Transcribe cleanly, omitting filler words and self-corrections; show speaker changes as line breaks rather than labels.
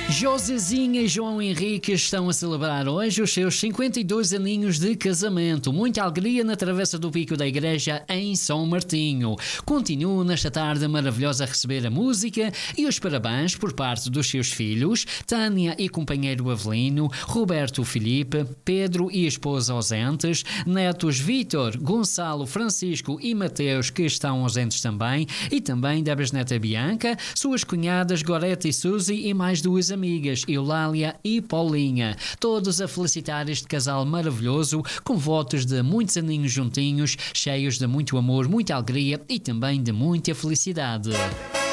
Josezinha e João Henrique estão a celebrar hoje os seus 52 aninhos de casamento. Muita alegria na Travessa do Pico da Igreja em São Martinho. Continuam nesta tarde maravilhosa a receber a música e os parabéns por parte dos seus filhos, Tânia e companheiro Avelino, Roberto Filipe, Pedro e esposa ausentes, netos Vítor, Gonçalo, Francisco e Mateus, que estão ausentes também, e também da bisneta Bianca, suas cunhadas Gorete e Suzy e mais duas amigas, Eulália e Paulinha. Todos a felicitar este casal maravilhoso, com votos de muitos aninhos juntinhos, cheios de muito amor, muita alegria e também de muita felicidade.